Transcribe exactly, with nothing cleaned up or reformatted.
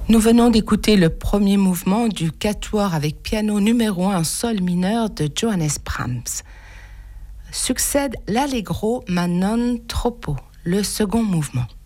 Nous venons d'écouter le premier mouvement du quatuor avec piano numéro un en sol mineur de Johannes Brahms. Succède l'Allegro ma non troppo, le second mouvement.